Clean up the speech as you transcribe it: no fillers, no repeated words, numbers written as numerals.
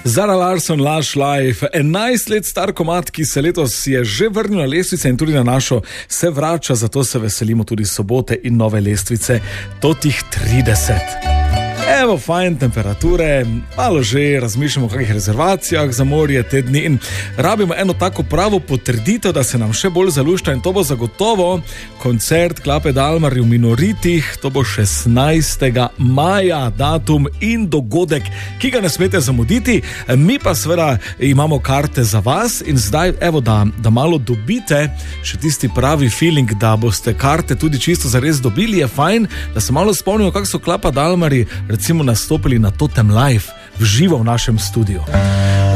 Zara Larsson, Lush Life, 11 let star komad, ki se letos je že vrnil na lestvice in tudi na našo se vrača, zato se veselimo tudi sobote in nove lestvice, totih 30. Evo, fajn temperature, malo že razmišljamo o kakih rezervacijah za morje te dni in rabimo eno tako pravo potrditev, da se nam še bolj zalušta, in to bo zagotovo koncert Klape Dalmar v Minoritih. To bo 16. maja datum in dogodek, ki ga ne smete zamuditi. Mi pa seveda imamo karte za vas in zdaj evo, da malo dobite še tisti pravi feeling, da boste karte tudi čisto zares dobili, je fajn, da se malo spomnimo, kako so Klapa Dalmari recimo nastopili na Totem Live v živo v našem studiu.